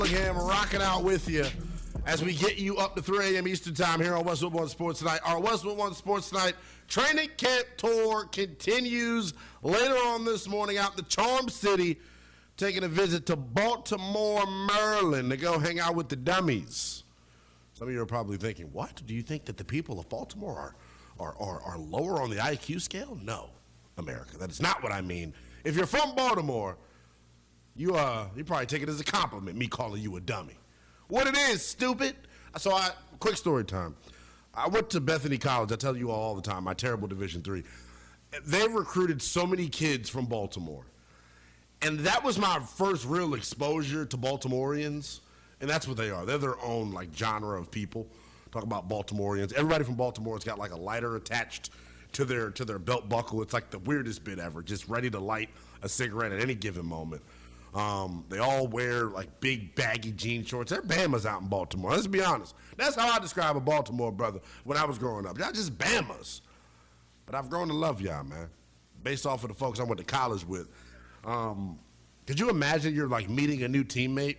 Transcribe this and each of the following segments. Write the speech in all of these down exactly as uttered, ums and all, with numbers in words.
Bellingham rocking out with you as we get you up to three a.m. Eastern Time here on Westwood One Sports Tonight. Our Westwood One Sports Tonight training camp tour continues later on this morning out in the Charm City, taking a visit to Baltimore, Maryland to go hang out with the dummies. Some of you are probably thinking, what? Do you think that the people of Baltimore are, are, are, are lower on the I Q scale? No, America. That is not what I mean. If you're from Baltimore, you uh, you probably take it as a compliment, me calling you a dummy. What it is, stupid. So, I quick story time. I went to Bethany College. I tell you all, all the time, my terrible Division three. They recruited so many kids from Baltimore. And that was my first real exposure to Baltimoreans. And that's what they are. They're their own, like, genre of people. Talk about Baltimoreans. Everybody from Baltimore has got, like, a lighter attached to their to their belt buckle. It's like the weirdest bit ever, just ready to light a cigarette at any given moment. Um, they all wear like big baggy jean shorts. They're Bamas out in Baltimore. Let's be honest. That's how I describe a Baltimore brother when I was growing up. Y'all just Bamas. But I've grown to love y'all, man. Based off of the folks I went to college with. Um, could you imagine you're like meeting a new teammate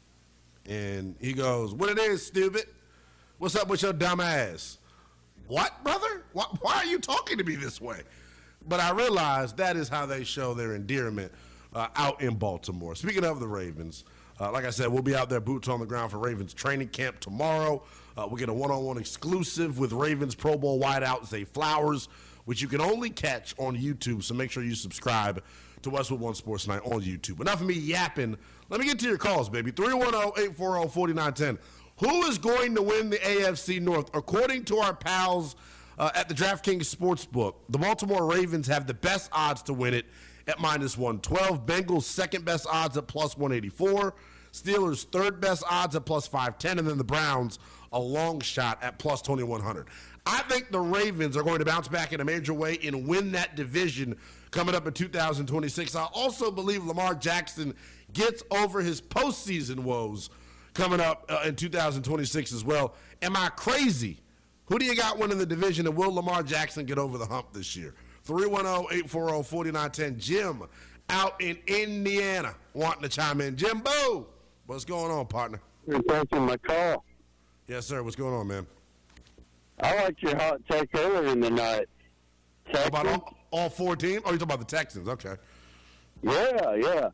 and he goes, "What it is, stupid? What's up with your dumb ass?" What, brother? Why, why are you talking to me this way? But I realized that is how they show their endearment uh, out in Baltimore. Speaking of the Ravens, uh, like I said, we'll be out there boots on the ground for Ravens training camp tomorrow. Uh, we'll get a one-on-one exclusive with Ravens Pro Bowl wideout Zay Flowers, which you can only catch on YouTube, so make sure you subscribe to Westwood One Sports Night on YouTube. Enough of me yapping. Let me get to your calls, baby. three one zero, eight four zero, four nine one zero. Who is going to win the A F C North? According to our pals uh, at the DraftKings Sportsbook, the Baltimore Ravens have the best odds to win it at minus one twelve. Bengals second best odds at plus one eighty-four. Steelers third best odds at plus five ten. And then the Browns a long shot at plus twenty-one hundred. I think the Ravens are going to bounce back in a major way and win that division coming up in two thousand twenty-six. I also believe Lamar Jackson gets over his postseason woes coming up uh, in two thousand twenty-six as well. Am I crazy? Who do you got winning the division, and will Lamar Jackson get over the hump this year? three one zero, eight four zero, four nine one zero. Jim out in Indiana wanting to chime in. Jimbo, what's going on, partner? You're taking my call. Yes, sir. What's going on, man? I liked your hot take earlier in the night. How about all, all four teams? Oh, you're talking about the Texans. Okay. Yeah, yeah.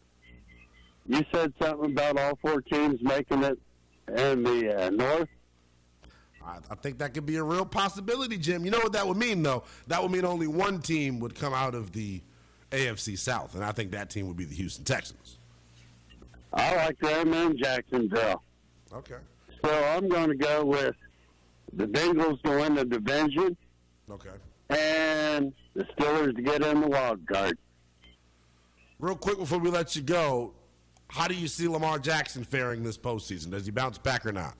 You said something about all four teams making it in the uh, North? I, I think that could be a real possibility, Jim. You know what that would mean, though? That would mean only one team would come out of the A F C South, and I think that team would be the Houston Texans. I like them in Jacksonville. Okay. So I'm going to go with the Bengals to win the division. Okay. And the Steelers to get in the wild card. Real quick before we let you go, how do you see Lamar Jackson faring this postseason? Does he bounce back or not?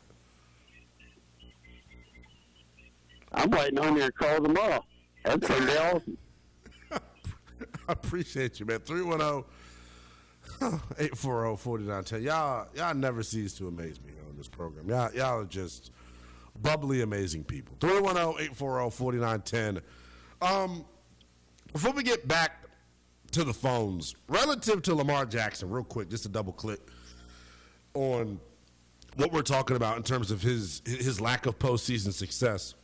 I'm waiting on your call tomorrow. That's going to be awesome. I appreciate you, man. three one zero, eight four zero, four nine one zero. Y'all, y'all never cease to amaze me on this program. Y'all, y'all are just bubbly, amazing people. three one zero, eight four zero, four nine one zero. Um, before we get back to the phones, relative to Lamar Jackson, real quick, just to double click on what we're talking about in terms of his his lack of postseason success.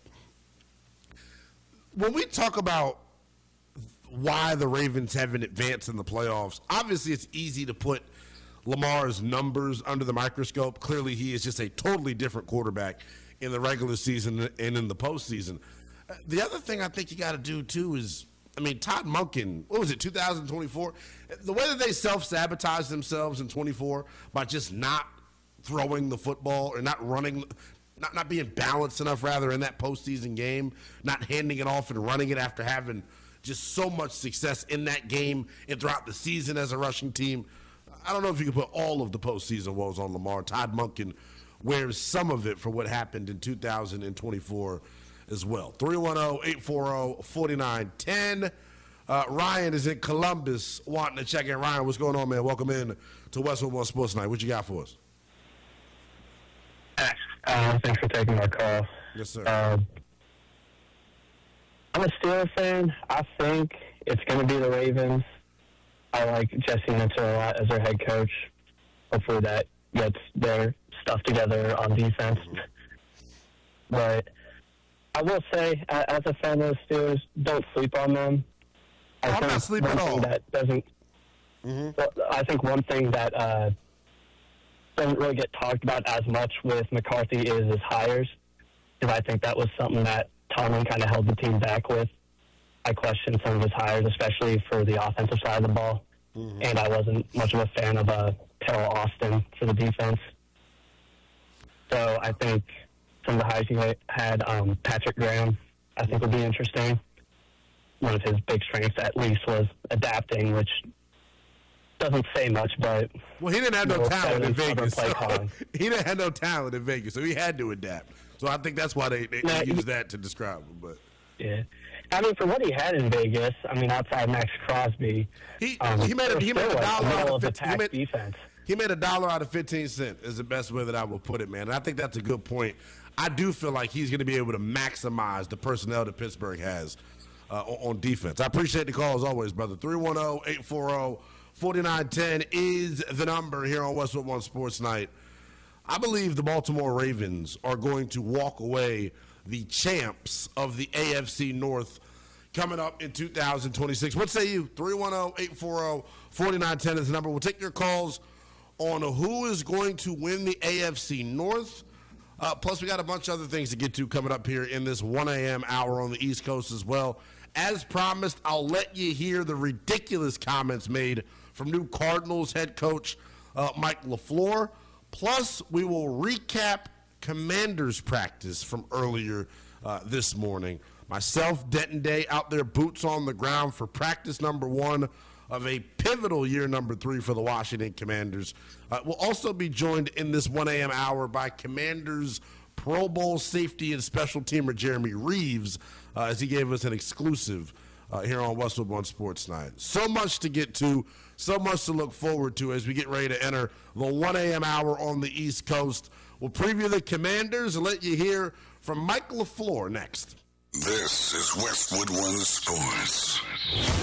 When we talk about why the Ravens haven't advanced in the playoffs, obviously it's easy to put Lamar's numbers under the microscope. Clearly, he is just a totally different quarterback in the regular season and in the postseason. The other thing I think you got to do, too, is, I mean, Todd Monken, what was it, two thousand twenty-four? The way that they self-sabotaged themselves in twenty-four by just not throwing the football or not running, not, not being balanced enough, rather, in that postseason game, not handing it off and running it after having just so much success in that game and throughout the season as a rushing team. I don't know if you can put all of the postseason woes on Lamar. Todd Monken wears some of it for what happened in two thousand twenty-four as well. three one zero, eight four zero, four nine one zero. Uh, Ryan is in Columbus wanting to check in. Ryan, what's going on, man? Welcome in to Westwood One Sports Night. What you got for us? Uh, thanks for taking my call. Yes, sir. Uh, I'm a Steelers fan. I think it's going to be the Ravens. I like Jesse Minter a lot as their head coach. Hopefully that gets their stuff together on defense. But I will say, as a fan of the Steelers, don't sleep on them. I I'm think not sleeping one at thing all. That doesn't, Mm-hmm. well, I think one thing that uh, doesn't really get talked about as much with McCarthy is his hires, because I think that was something that Tomlin kind of held the team back with. I questioned some of his hires, especially for the offensive side of the ball, mm-hmm. and I wasn't much of a fan of uh, Terrell Austin for the defense. So I think some of the hires he had, um, Patrick Graham, I think would be interesting. One of his big strengths, at least, was adapting, which doesn't say much, but well, he didn't have no you know, talent in Vegas. play So calling. he didn't have no talent in Vegas, so he had to adapt. So I think that's why they, they, Now, they use he- that to describe him. But Yeah. I mean, for what he had in Vegas, I mean, outside Max Crosby, he um, he made a, it was he made still a like dollar the out middle of of the fifteen. He pack made, defense. he made a dollar out of fifteen cents. Is the best way that I will put it, man. And I think that's a good point. I do feel like he's going to be able to maximize the personnel that Pittsburgh has uh, on, on defense. I appreciate the call as always, brother. three one zero, eight four zero, four nine one zero is the number here on Westwood One Sports Night. I believe the Baltimore Ravens are going to walk away the champs of the A F C North coming up in two thousand twenty-six. What say you? three one zero, eight four zero, four nine one zero is the number. We'll take your calls on who is going to win the A F C North. Uh, plus, we got a bunch of other things to get to coming up here in this one a.m. hour on the East Coast as well. As promised, I'll let you hear the ridiculous comments made from new Cardinals head coach uh, Mike LaFleur. Plus, we will recap Commanders practice from earlier uh, this morning. Myself, Denton Day, out there, boots on the ground for practice number one of a pivotal year number three for the Washington Commanders. Uh, we'll also be joined in this one a.m. hour by Commanders Pro Bowl safety and special teamer Jeremy Reeves uh, as he gave us an exclusive uh, here on Westwood One Sports Night. So much to get to, so much to look forward to as we get ready to enter the one a.m. hour on the East Coast. We'll preview the Commanders and let you hear from Mike LaFleur next. This is Westwood One Sports.